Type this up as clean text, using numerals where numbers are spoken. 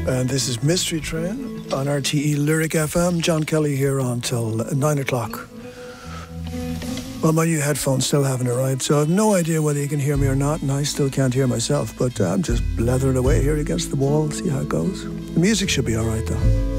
And this is Mystery Train on RTE Lyric FM. John Kelly here until 9 o'clock. Well, my new headphones still haven't arrived, so I have no idea whether you can hear me or not, and I still can't hear myself, but I'm just blathering away here against the wall, see how it goes. The music should be all right, though.